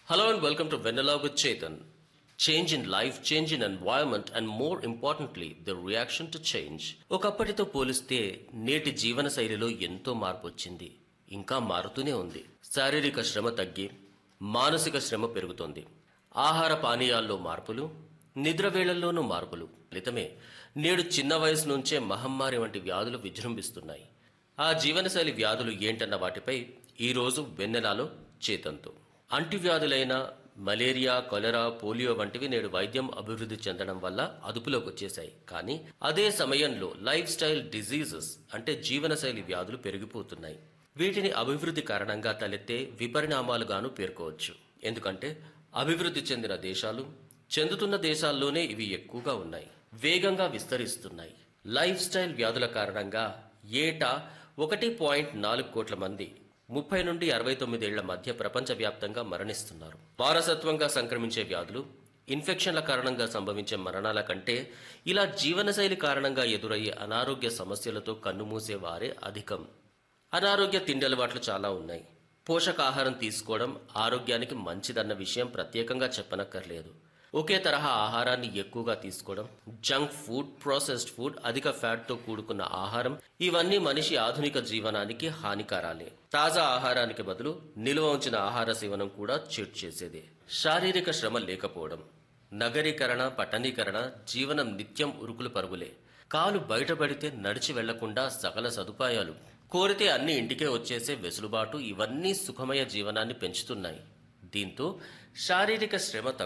Hello and welcome to Vanilla with Chetan. Change in life, change in environment and more importantly, the reaction to change. ఒకప్పటితో పోలిస్తే నేటి జీవన శైలిలో ఎంతో మార్పు వచ్చింది. ఇంకా మారుతూనే ఉంది. శారీరక శ్రమ తగ్గి మానసిక శ్రమ పెరుగుతోంది. ఆహార పానీయాల్లో మార్పులు, నిద్ర వేళల్లోనూ మార్పులు. ఫలితమే నేడు చిన్న వయసు నుంచే మహమ్మారి వంటి వ్యాధులు విజృంభిస్తున్నాయి. ఆ జీవనశైలి వ్యాధులు ఏంటన్న వాటిపై ఈరోజు వెన్నెలాలో చేతంతో అంటువ్యాధులైన మలేరియా, కొలెరా, పోలియో వంటివి నేడు వైద్యం అభివృద్ధి చెందడం వల్ల అదుపులోకి వచ్చేశాయి. కానీ అదే సమయంలో లైఫ్ స్టైల్ డిజీజెస్ అంటే జీవనశైలి వ్యాధులు పెరిగిపోతున్నాయి. వీటిని అభివృద్ధి కారణంగా తలెత్తే విపరిణామాలుగాను పేర్కోవచ్చు. ఎందుకంటే అభివృద్ధి చెందిన దేశాలు, చెందుతున్న దేశాల్లోనే ఇవి ఎక్కువగా ఉన్నాయి, వేగంగా విస్తరిస్తున్నాయి. లైఫ్ స్టైల్ వ్యాధుల కారణంగా ఏటా 1.4 కోట్ల మంది 30 నుండి 69 ఏళ్ల మధ్య ప్రపంచవ్యాప్తంగా మరణిస్తున్నారు. వారసత్వంగా సంక్రమించే వ్యాధులు, ఇన్ఫెక్షన్ల కారణంగా సంభవించే మరణాల కంటే ఇలా జీవనశైలి కారణంగా ఎదురయ్యే అనారోగ్య సమస్యలతో కన్నుమూసే వారే అధికం. అనారోగ్య తిండి అలవాట్లు చాలా ఉన్నాయి. పోషకాహారం తీసుకోవడం ఆరోగ్యానికి మంచిదన్న విషయం ప్రత్యేకంగా చెప్పనక్కర్లేదు. ఒకే తరహా ఆహారాన్ని ఎక్కువగా తీసుకోవడం, జంక్ ఫుడ్, ప్రాసెస్డ్ ఫుడ్, అధిక ఫ్యాట్తో కూడుకున్న ఆహారం ఇవన్నీ మనిషి ఆధునిక జీవనానికి హానికారాలే. తాజా ఆహారానికి బదులు నిల్వ ఉంచిన ఆహార సేవనం కూడా చెడు చేసేదే. శారీరక శ్రమ లేకపోవడం, నగరీకరణ, పట్టణీకరణ, జీవనం నిత్యం ఉరుకులు పరుగులే. కాలు బయటపడితే నడిచి వెళ్లకుండా సకల సదుపాయాలు, కోరితే అన్ని ఇంటికే వచ్చేసే వెసులుబాటు ఇవన్నీ సుఖమయ జీవనాన్ని పెంచుతున్నాయి. దీంతో శారీరక శ్రమ